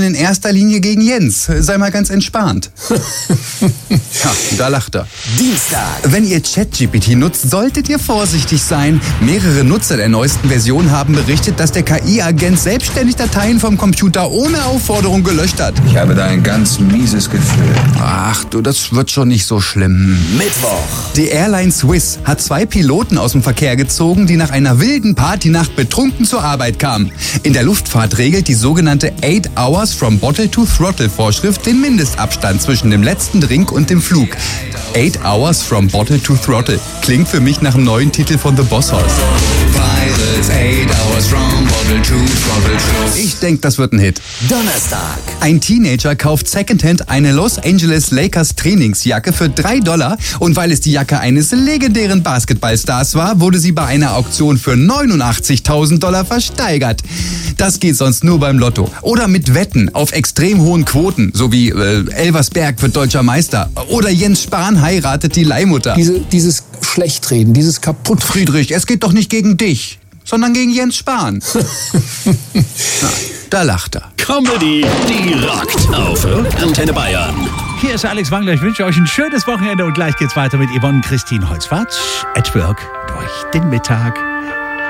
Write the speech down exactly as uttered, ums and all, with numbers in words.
sondern in erster Linie gegen Jens. Sei mal ganz entspannt. Ja, da lacht er. Dienstag. Wenn ihr ChatGPT nutzt, solltet ihr vorsichtig sein. Mehrere Nutzer der neuesten Version haben berichtet, dass der K I-Agent selbstständig Dateien vom Computer ohne Aufforderung gelöscht hat. Ich habe da ein ganz mieses Gefühl. Ach du, das wird schon nicht so schlimm. Mittwoch. Die Airline Swiss hat zwei Piloten aus dem Verkehr gezogen, die nach einer wilden Partynacht betrunken zur Arbeit kamen. In der Luftfahrt regelt die sogenannte eight hours from bottle to throttle Vorschrift den Mindestabstand zwischen dem letzten Drink und dem Flug. eight hours from bottle to throttle klingt für mich nach einem neuen Titel von The Boss Hoss. Ich denke, das wird ein Hit. Donnerstag. Ein Teenager kauft Secondhand eine Los Angeles Lakers Trainingsjacke für drei Dollar und weil es die Jacke eines legendären Basketballstars war, wurde sie bei einer Auktion für neunundachtzigtausend Dollar versteigert. Das geht sonst nur beim Lotto. Oder mit Wetten auf extrem hohen Quoten, so wie äh, Elversberg wird deutscher Meister oder Jens Spahn heiratet die Leihmutter. Diese, dieses Schlechtreden, dieses kaputt. Friedrich, es geht doch nicht gegen dich, sondern gegen Jens Spahn. Na, da lacht er. Comedy, die rockt auf Antenne Bayern. Hier ist Alex Wangler. Ich wünsche euch ein schönes Wochenende und gleich geht's weiter mit Yvonne Christine Holzwarth. At Work durch den Mittag.